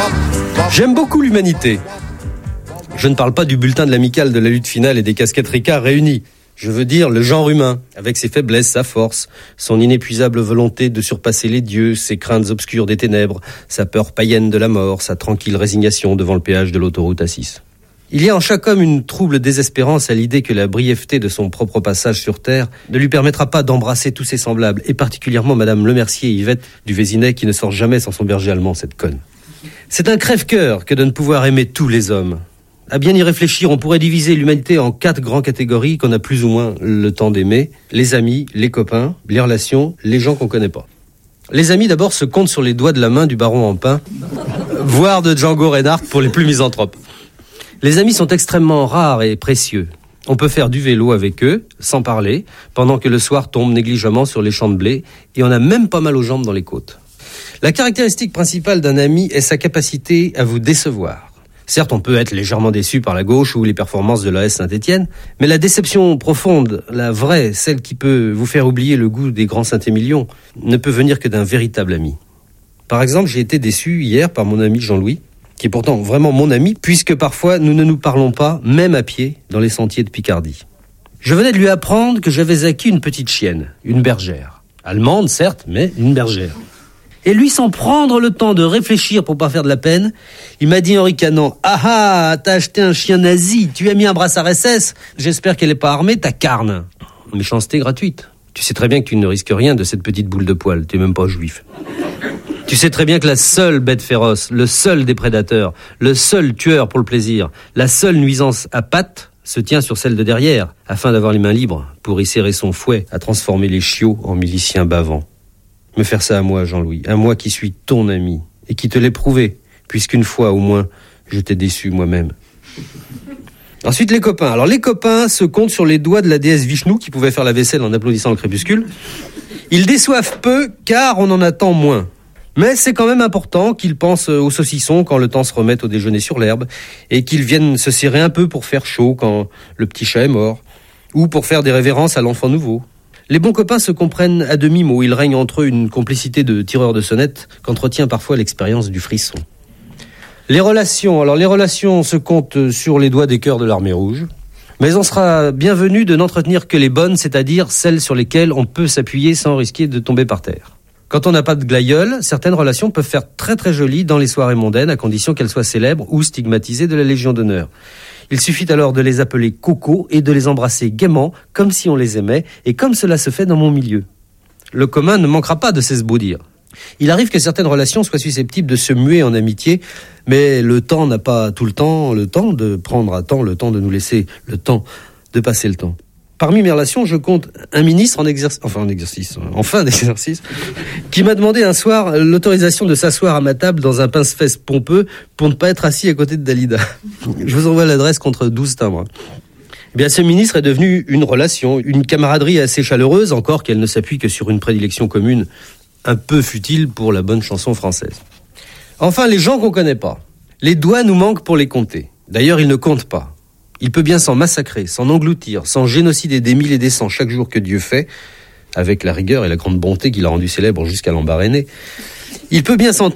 J'aime beaucoup l'humanité. Je ne parle pas du bulletin de l'amicale de la lutte finale et des casquettes Ricard réunies. Je veux dire le genre humain, avec ses faiblesses, sa force, son inépuisable volonté de surpasser les dieux, ses craintes obscures des ténèbres, sa peur païenne de la mort, sa tranquille résignation devant le péage de l'autoroute A6. Il y a en chaque homme une trouble désespérance à l'idée que la brièveté de son propre passage sur Terre ne lui permettra pas d'embrasser tous ses semblables, et particulièrement Madame Lemercier et Yvette du Vésinet qui ne sort jamais sans son berger allemand, cette conne. C'est un crève-cœur que de ne pouvoir aimer tous les hommes. À bien y réfléchir, on pourrait diviser l'humanité en 4 grandes catégories qu'on a plus ou moins le temps d'aimer. Les amis, les copains, les relations, les gens qu'on connaît pas. Les amis d'abord se comptent sur les doigts de la main du baron Empain, voire de Django Reinhardt pour les plus misanthropes. Les amis sont extrêmement rares et précieux. On peut faire du vélo avec eux, sans parler, pendant que le soir tombe négligemment sur les champs de blé, et on a même pas mal aux jambes dans les côtes. La caractéristique principale d'un ami est sa capacité à vous décevoir. Certes, on peut être légèrement déçu par la gauche ou les performances de l'AS Saint-Étienne, mais la déception profonde, la vraie, celle qui peut vous faire oublier le goût des grands Saint-Émilion, ne peut venir que d'un véritable ami. Par exemple, j'ai été déçu hier par mon ami Jean-Louis, qui est pourtant vraiment mon ami, puisque parfois nous ne nous parlons pas, même à pied, dans les sentiers de Picardie. Je venais de lui apprendre que j'avais acquis une petite chienne, une bergère. Allemande, certes, mais une bergère. Et lui, sans prendre le temps de réfléchir pour pas faire de la peine, il m'a dit en ricanant « Ah ah, t'as acheté un chien nazi, tu as mis un brassard SS, j'espère qu'elle est pas armée, ta carne. » Méchanceté gratuite. Tu sais très bien que tu ne risques rien de cette petite boule de poil, t'es même pas juif. Tu sais très bien que la seule bête féroce, le seul des prédateurs, le seul tueur pour le plaisir, la seule nuisance à pattes se tient sur celle de derrière, afin d'avoir les mains libres pour y serrer son fouet à transformer les chiots en miliciens bavants. Me faire ça à moi, Jean-Louis, à moi qui suis ton ami, et qui te l'ai prouvé, puisqu'une fois au moins, je t'ai déçu moi-même. Ensuite, les copains. Alors, les copains se comptent sur les doigts de la déesse Vishnu, qui pouvait faire la vaisselle en applaudissant le crépuscule. Ils déçoivent peu, car on en attend moins. Mais c'est quand même important qu'ils pensent aux saucissons quand le temps se remet au déjeuner sur l'herbe, et qu'ils viennent se serrer un peu pour faire chaud quand le petit chat est mort, ou pour faire des révérences à l'enfant nouveau. Les bons copains se comprennent à demi-mot. Il règne entre eux une complicité de tireurs de sonnettes qu'entretient parfois l'expérience du frisson. Les relations. Alors, les relations se comptent sur les doigts des cœurs de l'armée rouge. Mais on sera bienvenu de n'entretenir que les bonnes, c'est-à-dire celles sur lesquelles on peut s'appuyer sans risquer de tomber par terre. Quand on n'a pas de glaïeul, certaines relations peuvent faire très très jolies dans les soirées mondaines, à condition qu'elles soient célèbres ou stigmatisées de la Légion d'honneur. Il suffit alors de les appeler Coco et de les embrasser gaiement, comme si on les aimait, et comme cela se fait dans mon milieu. Le commun ne manquera pas de s'esbaudir. Il arrive que certaines relations soient susceptibles de se muer en amitié, mais le temps n'a pas tout le temps de prendre à temps, le temps de nous laisser le temps de passer le temps. Parmi mes relations, je compte un ministre en fin d'exercice, qui m'a demandé un soir l'autorisation de s'asseoir à ma table dans un pince-fesses pompeux pour ne pas être assis à côté de Dalida. Je vous envoie l'adresse contre 12 timbres. Eh bien, ce ministre est devenu une relation, une camaraderie assez chaleureuse, encore qu'elle ne s'appuie que sur une prédilection commune, un peu futile pour la bonne chanson française. Enfin, les gens qu'on connaît pas. Les doigts nous manquent pour les compter. D'ailleurs, ils ne comptent pas. Il peut bien s'en massacrer, s'en engloutir, s'en génocider des mille et des cents chaque jour que Dieu fait, avec la rigueur et la grande bonté qu'il a rendu célèbre jusqu'à l'embarrainer. Il peut bien s'en